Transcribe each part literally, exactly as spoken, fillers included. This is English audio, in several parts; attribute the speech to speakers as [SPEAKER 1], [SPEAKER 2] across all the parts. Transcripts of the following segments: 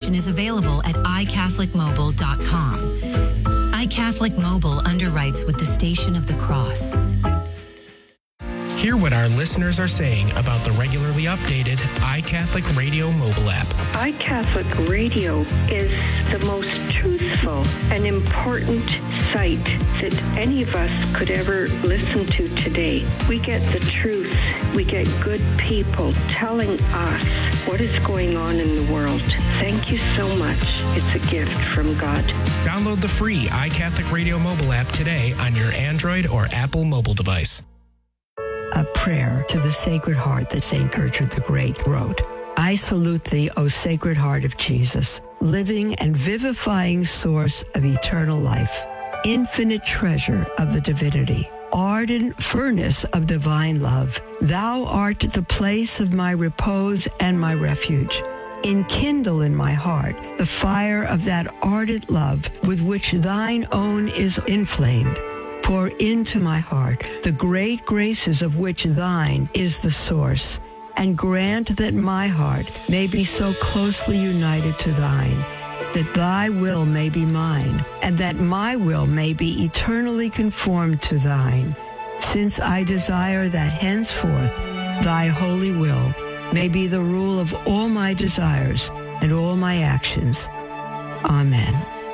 [SPEAKER 1] information is available at i catholic mobile dot com. iCatholic Mobile underwrites with the Station of the Cross.
[SPEAKER 2] Hear what our listeners are saying about the regularly updated iCatholic Radio mobile app.
[SPEAKER 3] iCatholic Radio is the most truthful and important site that any of us could ever listen to today. We get the truth. We get good people telling us what is going on in the world. Thank you so much. It's a gift from God.
[SPEAKER 2] Download the free iCatholic Radio mobile app today on your Android or Apple mobile device.
[SPEAKER 4] A prayer to the Sacred Heart that Saint Gertrude the Great wrote. I salute thee, O Sacred Heart of Jesus, living and vivifying source of eternal life, infinite treasure of the divinity, ardent furnace of divine love. Thou art the place of my repose and my refuge. Enkindle in my heart the fire of that ardent love with which thine own is inflamed. Pour into my heart the great graces of which thine is the source, and grant that my heart may be so closely united to thine, that thy will may be mine, and that my will may be eternally conformed to thine, since I desire that henceforth thy holy will may be the rule of all my desires and all my actions. Amen.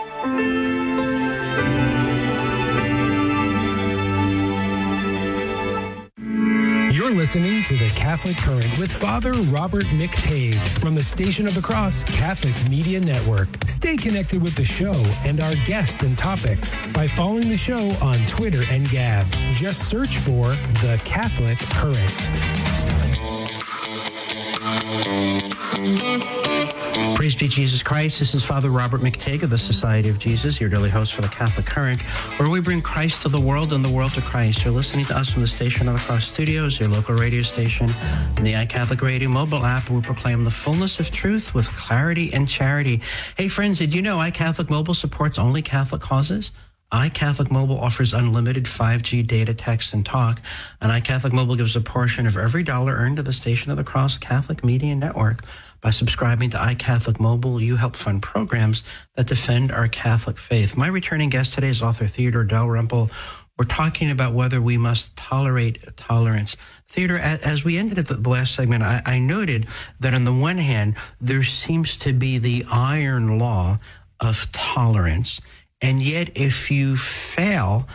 [SPEAKER 2] You're listening to The Catholic Current with Father Robert McTague from the Station of the Cross Catholic Media Network. Stay connected with the show and our guests and topics by following the show on Twitter and Gab. Just search for The Catholic Current.
[SPEAKER 5] Praise be Jesus Christ. This is Father Robert McTague of the Society of Jesus, your daily host for the Catholic Current, where we bring Christ to the world and the world to Christ. You're listening to us from the Station of the Cross Studios, your local radio station, and the iCatholic Radio mobile app, where we proclaim the fullness of truth with clarity and charity. Hey, friends, did you know iCatholic Mobile supports only Catholic causes? iCatholic Mobile offers unlimited five G data, text, and talk, and iCatholic Mobile gives a portion of every dollar earned to the Station of the Cross Catholic Media Network. By subscribing to iCatholic Mobile, you help fund programs that defend our Catholic faith. My returning guest today is author Theodore Dalrymple. We're talking about whether we must tolerate tolerance. Theodore, as we ended at the last segment, I, I noted that on the one hand, there seems to be the iron law of tolerance. And yet, if you fail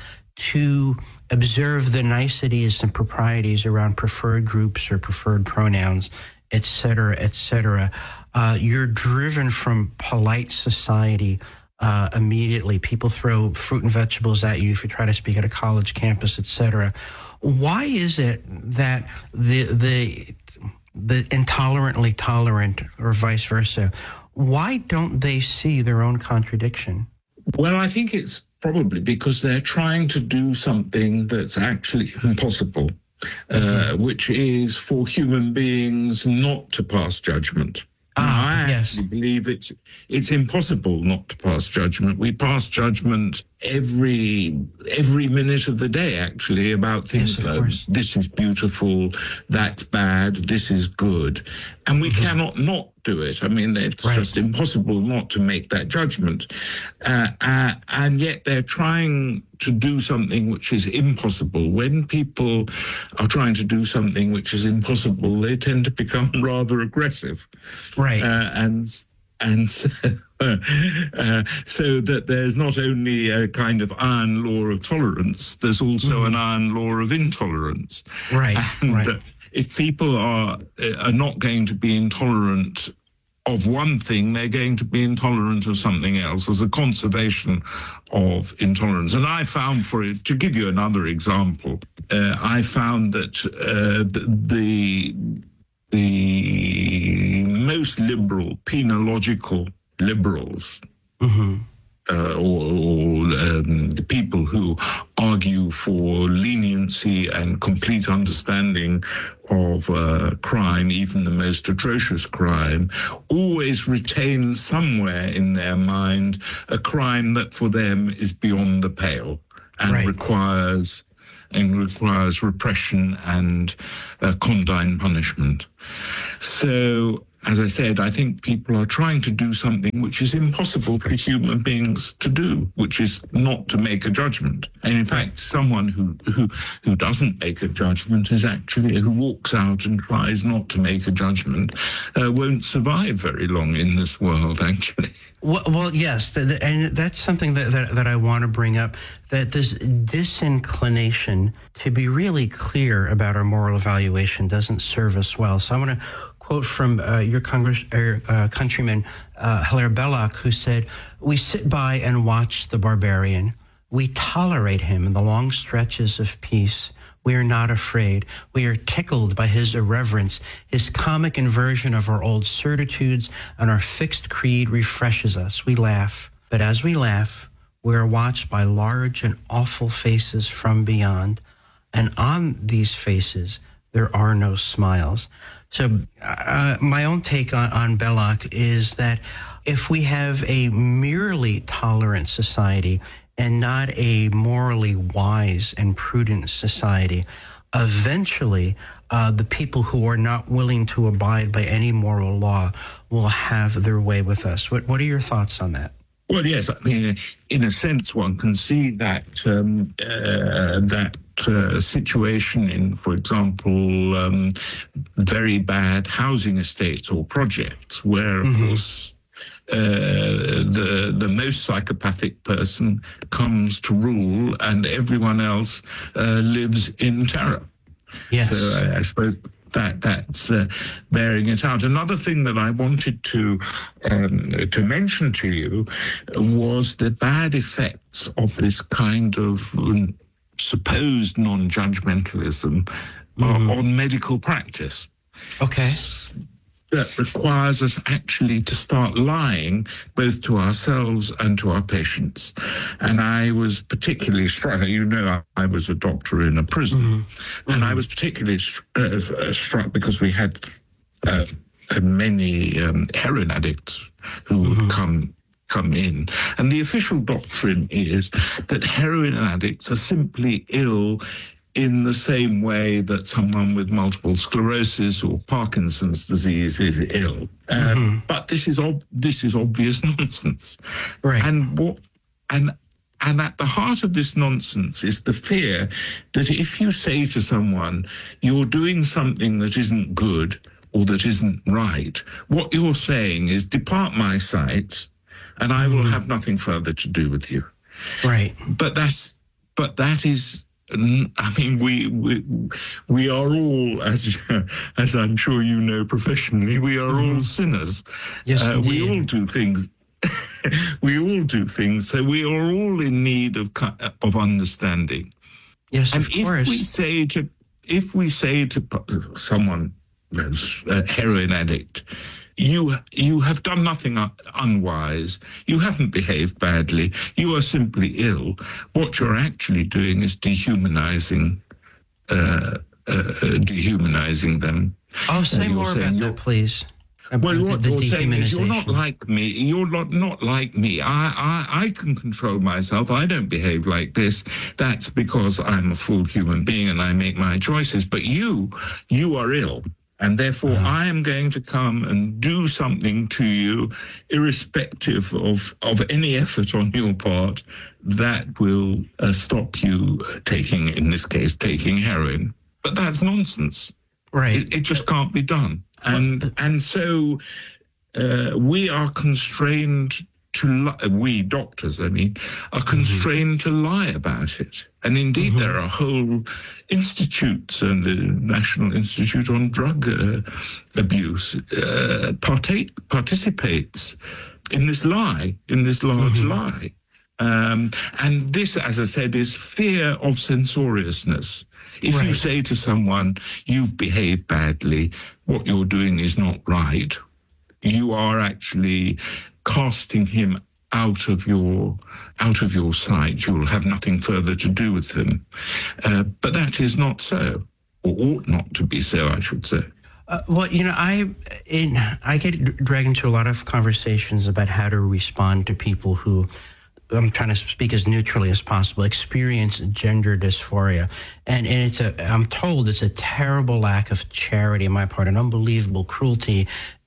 [SPEAKER 5] to observe the niceties and proprieties around preferred groups or preferred pronouns, et cetera, et cetera, uh, you're driven from polite society uh, immediately. People throw fruit and vegetables at you if you try to speak at a college campus, et cetera. Why is it that the the the intolerantly tolerant, or vice versa, why don't they see their own contradiction?
[SPEAKER 6] Well, I think it's probably because they're trying to do something that's actually impossible, uh, which is for human beings not to pass judgment.
[SPEAKER 5] Ah,
[SPEAKER 6] I
[SPEAKER 5] yes.
[SPEAKER 6] actually believe it's it's impossible not to pass judgment. We pass judgment every every minute of the day, actually, about things
[SPEAKER 5] yes,
[SPEAKER 6] like this is beautiful, that's bad, this is good. And we mm-hmm. cannot not do it. I mean, it's right. just impossible not to make that judgment. Uh, uh, and yet they're trying to do something which is impossible. When people are trying to do something which is impossible, they tend to become rather aggressive.
[SPEAKER 5] Right.
[SPEAKER 6] Uh, and and so, uh, so that there's not only a kind of iron law of tolerance, there's also mm-hmm. an iron law of intolerance.
[SPEAKER 5] Right,
[SPEAKER 6] and,
[SPEAKER 5] right.
[SPEAKER 6] Uh, if people are are not going to be intolerant of one thing, they're going to be intolerant of something else. There's a conservation of intolerance. And I found, for it, to give you another example, uh, I found that uh, the, the most liberal, penological liberals, mm-hmm. Uh, or, or um, the people who argue for leniency and complete understanding of uh, crime, even the most atrocious crime, always retain somewhere in their mind a crime that for them is beyond the pale and right. requires and requires repression and uh, condign punishment. So as I said, I think people are trying to do something which is impossible for human beings to do, which is not to make a judgment. And in fact, someone who, who, who doesn't make a judgment is actually, who walks out and tries not to make a judgment, uh, won't survive very long in this world, actually.
[SPEAKER 5] Well, well yes, and that's something that, that, that I want to bring up, that this disinclination to be really clear about our moral evaluation doesn't serve us well. So I want to quote from uh, your Congress, er, uh, countryman, uh, Hilaire Belloc, who said, "We sit by and watch the barbarian. We tolerate him in the long stretches of peace. We are not afraid. We are tickled by his irreverence. His comic inversion of our old certitudes and our fixed creed refreshes us. We laugh. But as we laugh, we are watched by large and awful faces from beyond. And on these faces, there are no smiles." So uh, my own take on, on Belloc is that if we have a merely tolerant society and not a morally wise and prudent society, eventually uh, the people who are not willing to abide by any moral law will have their way with us. What, what are your thoughts on that?
[SPEAKER 6] Well, yes, I mean, in a sense, one can see that um, uh, that uh, situation in, for example, um, very bad housing estates or projects where, of mm-hmm. course, uh, the the most psychopathic person comes to rule and everyone else uh, lives in terror.
[SPEAKER 5] Yes.
[SPEAKER 6] So I, I suppose that that's uh, bearing it out. Another thing that I wanted to um, to mention to you was the bad effects of this kind of um, supposed non-judgmentalism mm-hmm. uh, on medical practice.
[SPEAKER 5] Okay.
[SPEAKER 6] That requires us actually to start lying both to ourselves and to our patients. And I was particularly struck, you know, I, I was a doctor in a prison, mm-hmm. and mm-hmm. I was particularly stru- uh, struck because we had uh, uh, many um, heroin addicts who mm-hmm. would come come in. And the official doctrine is that heroin addicts are simply ill in the same way that someone with multiple sclerosis or Parkinson's disease is ill. Uh, mm-hmm. But this is ob- this is obvious nonsense.
[SPEAKER 5] Right.
[SPEAKER 6] And what and and at the heart of this nonsense is the fear that if you say to someone, you're doing something that isn't good or that isn't right, what you're saying is, depart my sight and I mm-hmm. will have nothing further to do with you.
[SPEAKER 5] Right.
[SPEAKER 6] But that's but that is I mean, we we we are all, as as I'm sure you know professionally, we are mm. all sinners.
[SPEAKER 5] Yes,
[SPEAKER 6] uh, we all do things. we all do things. So we are all in need of of understanding.
[SPEAKER 5] Yes,
[SPEAKER 6] and
[SPEAKER 5] of
[SPEAKER 6] if
[SPEAKER 5] course.
[SPEAKER 6] we say to if we say to someone, a heroin addict, You you have done nothing unwise. You haven't behaved badly. You are simply ill. What you're actually doing is dehumanizing, uh, uh, dehumanizing them.
[SPEAKER 5] Oh, say
[SPEAKER 6] uh,
[SPEAKER 5] more about that, please. About
[SPEAKER 6] well, what
[SPEAKER 5] the, the
[SPEAKER 6] you're saying is, you're not like me. You're not not like me. I, I I can control myself. I don't behave like this. That's because I'm a full human being and I make my choices. But you, you are ill. And therefore, uh-huh. I am going to come and do something to you, irrespective of, of any effort on your part, that will uh, stop you taking, in this case, taking heroin. But that's nonsense.
[SPEAKER 5] Right.
[SPEAKER 6] It, it just can't be done. And well, and so uh, we are constrained to li- we doctors, I mean, are constrained mm-hmm. to lie about it. And indeed, mm-hmm. there are whole institutes, and the National Institute on Drug uh, Abuse uh, partake, participates in this lie, in this large mm-hmm. lie. Um, and this, as I said, is fear of censoriousness. If right. you say to someone, you've behaved badly, what you're doing is not right, you are actually casting him out of your out of your sight. You'll have nothing further to do with him. Uh, but that is not so, or ought not to be so, I should say.
[SPEAKER 5] Uh, well, you know, I in, I get dragged into a lot of conversations about how to respond to people who, I'm trying to speak as neutrally as possible, experience gender dysphoria. And, and it's a, I'm told it's a terrible lack of charity on my part, an unbelievable cruelty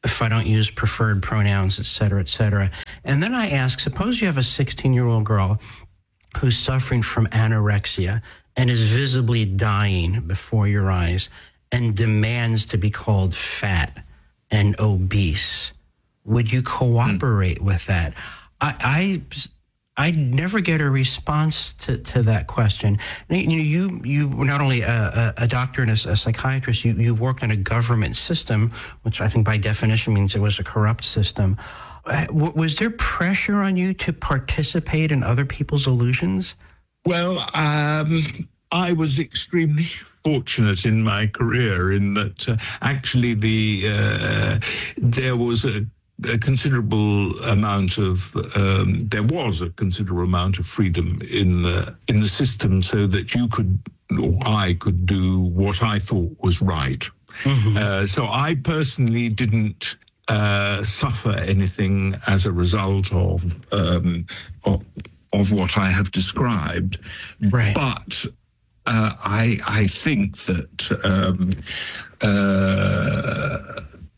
[SPEAKER 5] if I don't use preferred pronouns, et cetera, et cetera. And then I ask, suppose you have a sixteen-year-old girl who's suffering from anorexia and is visibly dying before your eyes and demands to be called fat and obese. Would you cooperate mm. with that? I, I I never get a response to, to that question. You know, you you were not only a, a doctor and a, a psychiatrist, you, you worked in a government system, which I think by definition means it was a corrupt system. Was there pressure on you to participate in other people's illusions?
[SPEAKER 6] Well, um, I was extremely fortunate in my career in that uh, actually the uh, there was a A considerable amount of um, there was a considerable amount of freedom in the in the system, so that you could or I could do what I thought was right. Mm-hmm. Uh, so I personally didn't uh, suffer anything as a result of um, of, of what I have described,
[SPEAKER 5] right.
[SPEAKER 6] But uh, I I think that. Um, uh,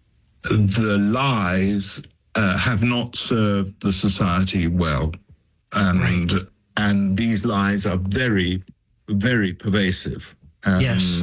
[SPEAKER 6] The lies uh, have not served the society well, and right. and these lies are very, very pervasive. Um,
[SPEAKER 5] yes,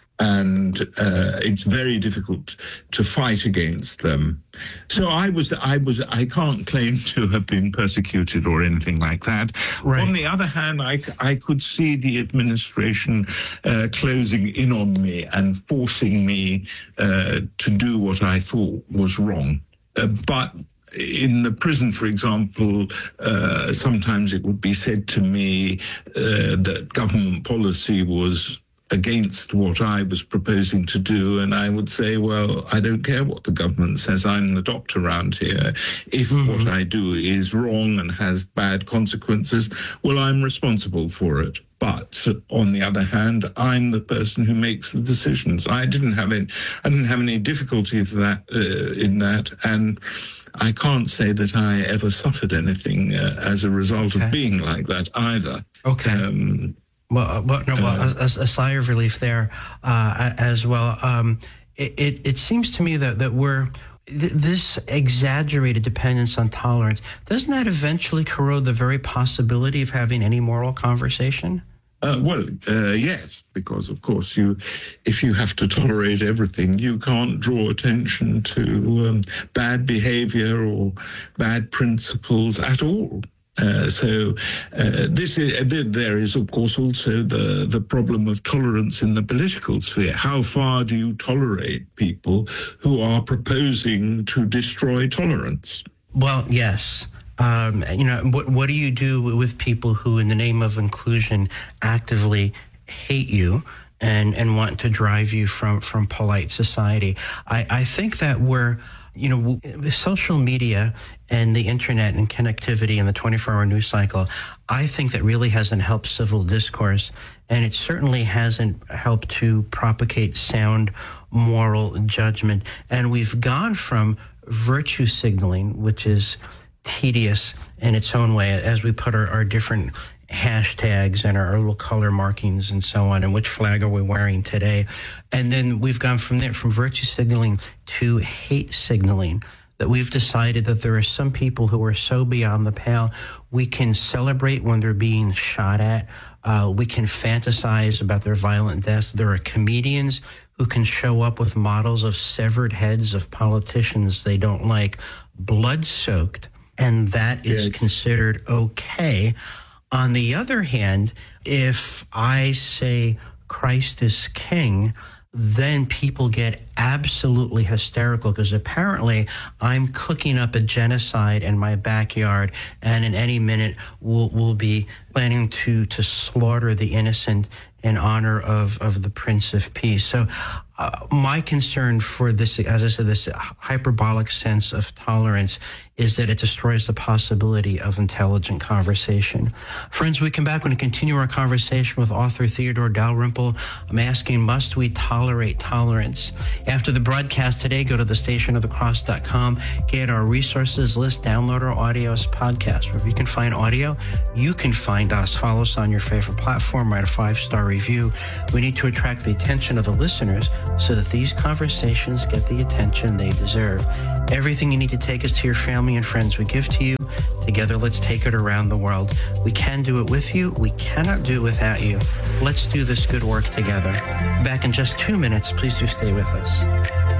[SPEAKER 6] and uh, it's very difficult to fight against them. So I was, I was, I can't claim to have been persecuted or anything like that.
[SPEAKER 5] Right.
[SPEAKER 6] On the other hand, I, I could see the administration uh, closing in on me and forcing me uh, to do what I thought was wrong. Uh, but in the prison, for example, uh, sometimes it would be said to me uh, that government policy was against what I was proposing to do, and I would say, well, I don't care what the government says. I'm the doctor around here. If mm-hmm. what I do is wrong and has bad consequences, well, I'm responsible for it. But on the other hand, I'm the person who makes the decisions. I didn't have any, I didn't have any difficulty for that uh, in that, and I can't say that I ever suffered anything uh, as a result okay. of being like that either.
[SPEAKER 5] Okay.
[SPEAKER 6] Um,
[SPEAKER 5] Well, well, no, well a, a, a sigh of relief there uh, as well. Um, it, it, it seems to me that, that we're, th- this exaggerated dependence on tolerance, doesn't that eventually corrode the very possibility of having any moral conversation?
[SPEAKER 6] Uh, well, uh, yes, because of course you, if you have to tolerate everything, you can't draw attention to um, bad behavior or bad principles at all. Uh, so uh, this is, uh, there is, of course, also the, the problem of tolerance in the political sphere. How far do you tolerate people who are proposing to destroy tolerance?
[SPEAKER 5] Well, yes. Um, you know, what, what do you do with people who, in the name of inclusion, actively hate you and, and want to drive you from, from polite society? I, I think that we're... You know, social media and the internet and connectivity and the twenty-four hour news cycle, I think that really hasn't helped civil discourse, and it certainly hasn't helped to propagate sound moral judgment. And we've gone from virtue signaling, which is tedious in its own way, as we put our, our different hashtags and our, our little color markings and so on, and which flag are we wearing today. And then we've gone from there, from virtue signaling to hate signaling, that we've decided that there are some people who are so beyond the pale, we can celebrate when they're being shot at. Uh, we can fantasize about their violent deaths. There are comedians who can show up with models of severed heads of politicians they don't like, blood-soaked, and that is yeah. considered okay. On the other hand, if I say Christ is king, then people get absolutely hysterical, because apparently I'm cooking up a genocide in my backyard, and in any minute we'll, we'll be planning to, to slaughter the innocent in honor of, of the Prince of Peace. So uh, my concern for this, as I said, this hyperbolic sense of tolerance is that it destroys the possibility of intelligent conversation. Friends, we come back and continue our conversation with author Theodore Dalrymple. I'm asking, must we tolerate tolerance? After the broadcast today, go to the station of the cross dot com, get our resources list, download our audio as podcast. Or if you can find audio, you can find us. Follow us on your favorite platform, write a five-star review. We need to attract the attention of the listeners so that these conversations get the attention they deserve. Everything you need to take us to your family and friends we give to you. Together, let's take it around the world. We can do it with you. We cannot do it without you. Let's do this good work together. Back in just two minutes. Please do stay with us.